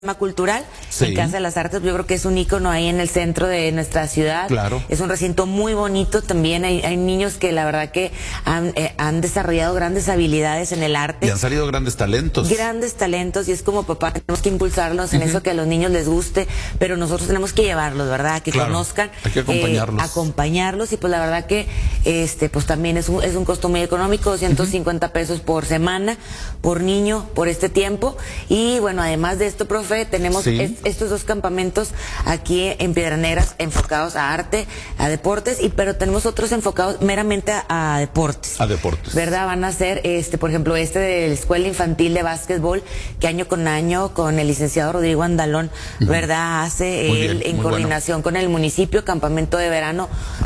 cultural, Sí. en Casa de las Artes. Yo creo que es un ícono ahí en el centro de nuestra ciudad. Claro. Es un recinto muy bonito también. Hay niños que la verdad que han desarrollado grandes habilidades en el arte. Y han salido grandes talentos. Grandes talentos, y es como papá, tenemos que impulsarlos en eso, que a los niños les guste, pero nosotros tenemos que llevarlos, ¿verdad? Que Claro, conozcan. hay que acompañarlos. Acompañarlos, y pues la verdad que pues también es un costo muy económico, 250 pesos por semana, por niño, por este tiempo. Y bueno, además de esto, profe, tenemos Sí. estos dos campamentos aquí en Piedras Negras enfocados a arte, a deportes, pero tenemos otros enfocados meramente a deportes. A deportes. ¿Verdad? Van a ser, por ejemplo, de la Escuela Infantil de Básquetbol, que año con año, con el licenciado Rodrigo Andalón, ¿verdad? Hace Muy bien, él, en muy coordinación con el municipio, campamento de verano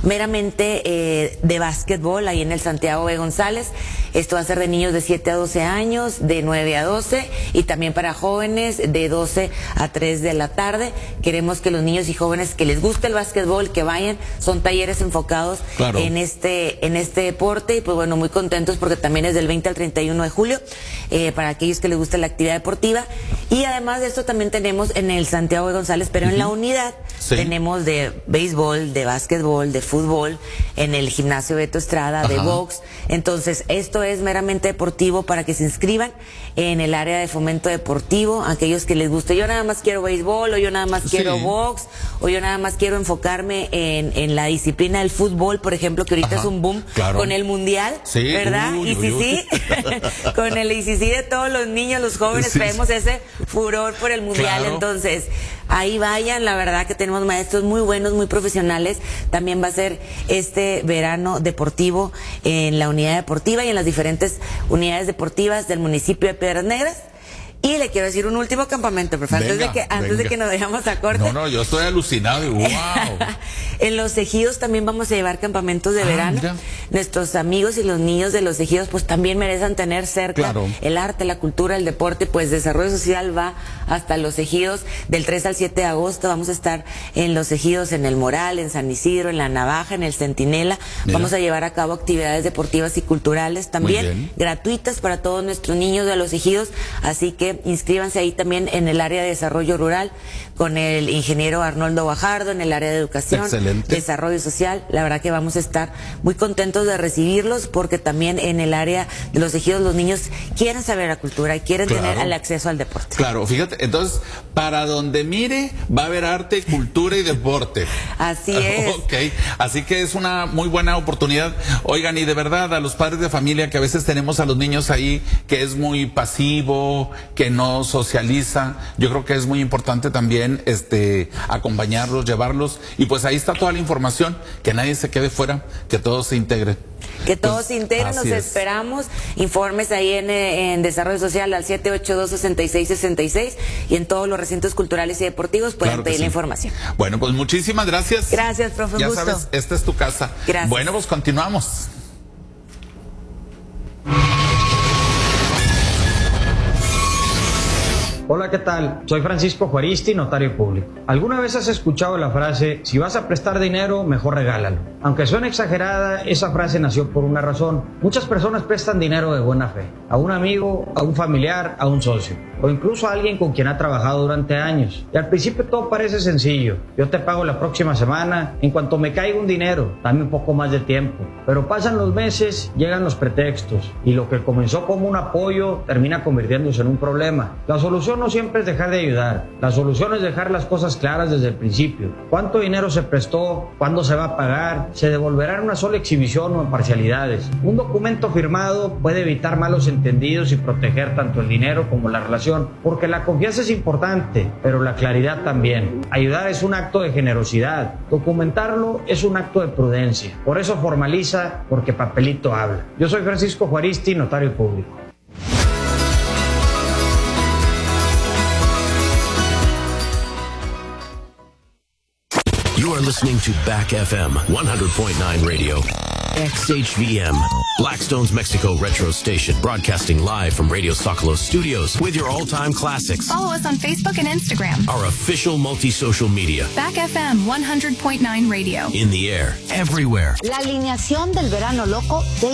meramente de básquetbol, ahí en el Santiago B. González. Esto va a ser de niños de 7 a 12 años, de 9 a 12, y también para jóvenes de 12 a 3 de la tarde. Queremos que los niños y jóvenes que les guste el básquetbol, que vayan. Son talleres enfocados Claro. en este deporte, y pues bueno, muy contentos porque también es del 20 al 31 de julio, para aquellos que les guste la actividad deportiva. Y además de esto también tenemos en el Santiago de González, pero en la unidad Sí. tenemos de béisbol, de básquetbol, de fútbol, en el gimnasio Beto Estrada, de Ajá. box. Entonces, esto es meramente deportivo para que se inscriban en el área de fomento deportivo, aquellos que les guste. Yo nada más quiero béisbol, o yo nada más quiero Sí. box, o yo nada más quiero enfocarme en la disciplina del fútbol, por ejemplo, que ahorita Ajá, es un boom claro. con el mundial, Sí, ¿verdad? uy, Y uy, uy. sí, con el ICC de todos los niños, los jóvenes, Sí, traemos ese furor por el mundial. Claro. Entonces, ahí vayan, la verdad que tenemos maestros muy buenos, muy profesionales. También va a ser este verano deportivo en la unidad deportiva y en las diferentes unidades deportivas del municipio de Piedras Negras. Y le quiero decir un último campamento, por favor, Venga, antes de venga. que nos dejamos a corte. No, yo estoy alucinado y wow. En los ejidos también vamos a llevar campamentos de verano. Mira. Nuestros amigos y los niños de los ejidos pues también merecen tener cerca Claro. el arte, la cultura, el deporte. Pues Desarrollo Social va hasta los ejidos. Del 3 al 7 de agosto vamos a estar en los ejidos, en el Moral, en San Isidro, en la Navaja, en el Centinela. Mira. Vamos a llevar a cabo actividades deportivas y culturales también, bien. gratuitas para todos nuestros niños de los ejidos. Así que inscríbanse ahí también en el área de desarrollo rural con el ingeniero Arnoldo Guajardo, en el área de educación, Excelente. desarrollo social. La verdad que vamos a estar muy contentos de recibirlos, porque también en el área de los ejidos los niños quieren saber la cultura y quieren Claro. tener el acceso al deporte. Claro, fíjate, entonces, para donde mire, va a haber arte, cultura y deporte. Así es. Ok, así que es una muy buena oportunidad. Oigan, y de verdad, a los padres de familia que a veces tenemos a los niños ahí, que es muy pasivo, que no socializa, yo creo que es muy importante también acompañarlos, llevarlos, y pues ahí está toda la información, que nadie se quede fuera, que todos se integren. Que todos Pues, se integren, nos así es. esperamos. Informes ahí en Desarrollo Social al 782-6666, y en todos los recintos culturales y deportivos pueden Claro que pedir la sí. información. Bueno, pues muchísimas gracias. Gracias, profe, un Ya gusto. sabes, esta es tu casa. Gracias. Bueno, pues continuamos. Hola, ¿qué tal? Soy Francisco Juaristi, notario público. ¿Alguna vez has escuchado la frase, si vas a prestar dinero, mejor regálalo? Aunque suene exagerada, esa frase nació por una razón. Muchas personas prestan dinero de buena fe, a un amigo, a un familiar, a un socio, o incluso a alguien con quien ha trabajado durante años. Y al principio todo parece sencillo. Yo te pago la próxima semana, en cuanto me caiga un dinero, dame un poco más de tiempo. Pero pasan los meses, llegan los pretextos, y lo que comenzó como un apoyo termina convirtiéndose en un problema. La solución no siempre es dejar de ayudar. La solución es dejar las cosas claras desde el principio. ¿Cuánto dinero se prestó? ¿Cuándo se va a pagar? ¿Se devolverá en una sola exhibición o en parcialidades? Un documento firmado puede evitar malos entendidos y proteger tanto el dinero como la relación, porque la confianza es importante, pero la claridad también. Ayudar es un acto de generosidad. Documentarlo es un acto de prudencia. Por eso formaliza, porque papelito habla. Yo soy Francisco Juaristi, notario público. You are listening to Back FM 100.9 Radio. XHVM, Blackstone's Mexico Retro Station, broadcasting live from Radio Socolos Studios with your all-time classics. Follow us on Facebook and Instagram. Our official multi-social media. Back FM 100.9 Radio. In the air, everywhere. La alineación del verano loco de